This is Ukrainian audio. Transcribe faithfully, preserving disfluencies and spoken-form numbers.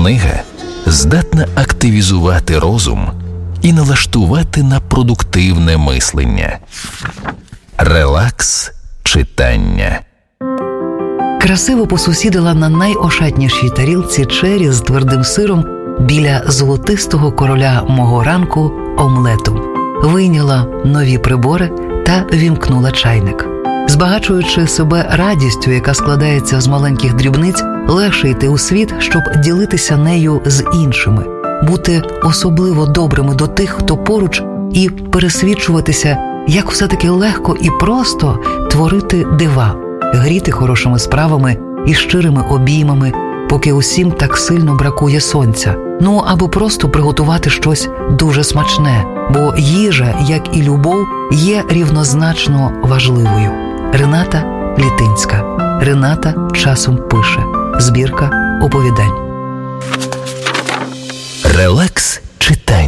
Книга здатна активізувати розум і налаштувати на продуктивне мислення. Релакс читання. Красиво посусідила на найошатнішій тарілці чері з твердим сиром біля золотистого короля мого ранку омлету. Вийняла нові прибори та вімкнула чайник. Збагачуючи себе радістю, яка складається з маленьких дрібниць, легше йти у світ, щоб ділитися нею з іншими, бути особливо добрими до тих, хто поруч, і пересвідчуватися, як все-таки легко і просто творити дива, гріти хорошими справами і щирими обіймами, поки усім так сильно бракує сонця. Ну, або просто приготувати щось дуже смачне, бо їжа, як і любов, є рівнозначно важливою. Рената Літинська. Рената часом пише. Збірка оповідань. Релакс читання.